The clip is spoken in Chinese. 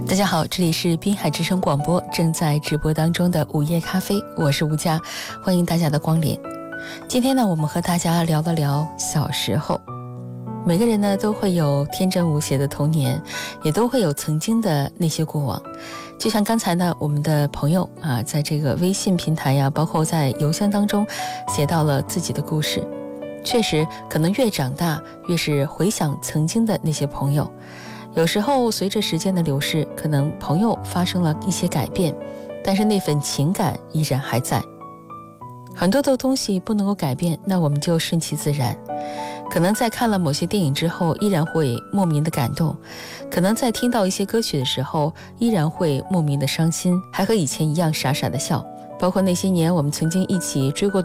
大家好，这里是滨海之声广播，正在直播当中的午夜咖啡，我是吴佳，欢迎大家的光临。今天呢，我们和大家聊了聊小时候。每个人呢都会有天真无邪的童年，也都会有曾经的那些过往。就像刚才呢，我们的朋友啊，在这个微信平台呀，包括在邮箱当中写到了自己的故事。确实，可能越长大，越是回想曾经的那些朋友。有时候随着时间的流逝，可能朋友发生了一些改变，但是那份情感依然还在。很多的东西不能够改变，那我们就顺其自然。可能在看了某些电影之后，依然会莫名的感动；可能在听到一些歌曲的时候，依然会莫名的伤心，还和以前一样傻傻的笑。包括那些年我们曾经一起追过